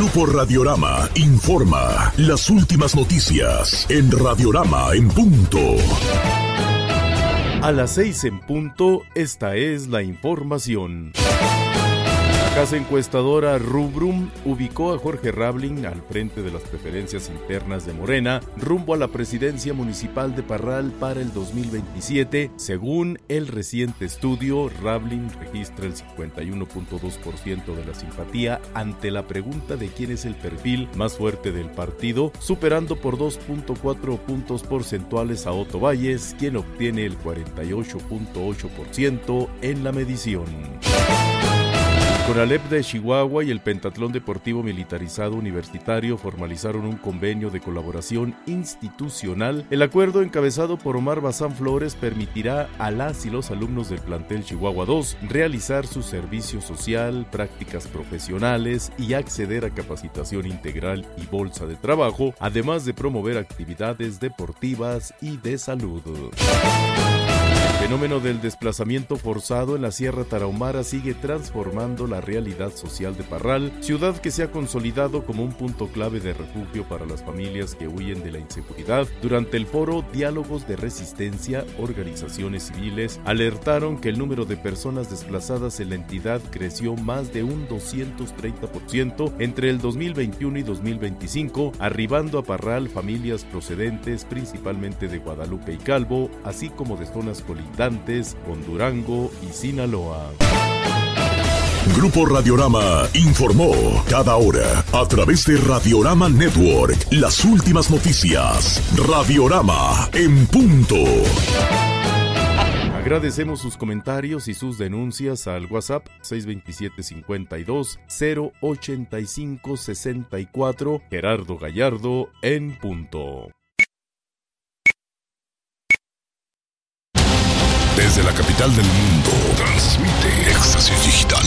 Grupo Radiorama informa las últimas noticias en Radiorama en punto. A las 6 en punto, esta es la información. La casa encuestadora Rubrum ubicó a Jorge Ravlin al frente de las preferencias internas de Morena rumbo a la presidencia municipal de Parral para el 2027. Según el reciente estudio, Ravlin registra el 51.2% de la simpatía ante la pregunta de quién es el perfil más fuerte del partido, superando por 2.4 puntos porcentuales a Otto Valles, quien obtiene el 48.8% en la medición. CONALEP de Chihuahua y el Pentatlón Deportivo Militarizado Universitario formalizaron un convenio de colaboración institucional. El acuerdo, encabezado por Omar Bazán Flores, permitirá a las y los alumnos del plantel Chihuahua 2 realizar su servicio social, prácticas profesionales y acceder a capacitación integral y bolsa de trabajo, además de promover actividades deportivas y de salud. El fenómeno del desplazamiento forzado en la Sierra Tarahumara sigue transformando la realidad social de Parral, ciudad que se ha consolidado como un punto clave de refugio para las familias que huyen de la inseguridad. Durante el foro Diálogos de Resistencia, organizaciones civiles alertaron que el número de personas desplazadas en la entidad creció más de un 230% entre el 2021 y 2025, arribando a Parral familias procedentes principalmente de Guadalupe y Calvo, así como de zonas colindantes con Durango y Sinaloa. Grupo Radiorama informó cada hora a través de Radiorama Network las últimas noticias. Radiorama en punto. Agradecemos sus comentarios y sus denuncias al WhatsApp 627-52-085-64. Gerardo Gallardo en punto. Desde la capital del mundo, transmite Éxtasis Digital.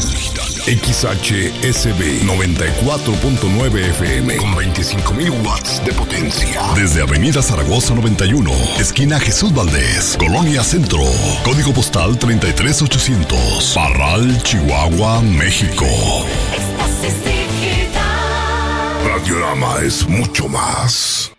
XHSB 94.9 FM con 25.000 watts de potencia. Desde Avenida Zaragoza 91, esquina Jesús Valdés, Colonia Centro. Código postal 33800. Parral, Chihuahua, México. Éxtasis Digital. Radiorama es mucho más.